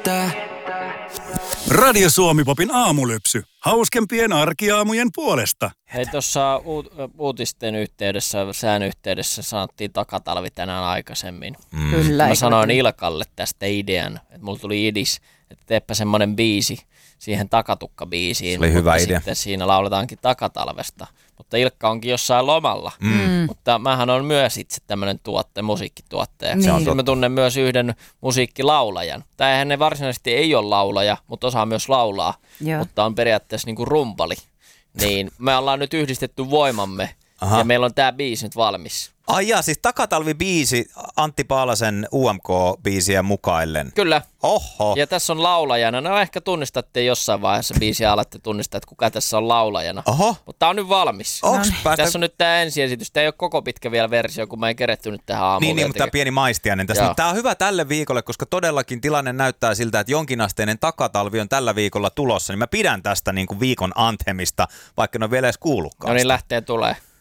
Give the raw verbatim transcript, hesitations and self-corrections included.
että... Radio Suomi-popin aamulypsy. Hauskempien arkiaamujen puolesta. Hei, tuossa uut- uutisten yhteydessä, sään yhteydessä sanottiin takatalvi tänään aikaisemmin. Mm. Kyllä. Mä sanoin Ilkalle tästä idean, että mulla tuli idis, että teepä semmoinen biisi siihen takatukkabiisiin. Se oli hyvä mutta idea. Sitten siinä lauletaankin takatalvesta. Mutta Ilkka onkin jossain lomalla. Mm. Mutta mähän on myös itse tämmöinen tuotte, musiikkituottaja. Niin. Se on mä tunnen myös yhden musiikkilaulajan. Tai eihän ne varsinaisesti ei ole laulaja, mutta osaa myös laulaa. Joo. Mutta on periaatteessa niinku rumpali. Niin me ollaan nyt yhdistetty voimamme. Aha. Ja meillä on tää biisi nyt valmis. Ai jaa, siis Takatalvi-biisi Antti Paalasen U M K-biisiä mukaillen. Kyllä. Oho. Ja tässä on laulajana. No ehkä tunnistatte jossain vaiheessa biisiä alatte tunnistaa, että kuka tässä on laulajana. Oho. Mutta tää on nyt valmis. Onks No niin. päästä... Tässä on nyt tää ensiesitys. Tää ei ole koko pitkä vielä versio, kun mä en keretty nyt tähän aamuun. Niin, niin, vielä mutta tämä tekemään. pieni maistiainen tässä. Joo. Tämä on hyvä tälle viikolle, koska todellakin tilanne näyttää siltä, että jonkinasteinen takatalvi on tällä viikolla tulossa. Niin mä pidän tästä niin kuin viikon anthemista, vaikka en ole vielä edes kuullutkaan. No niin, sitä. lähtee tulee.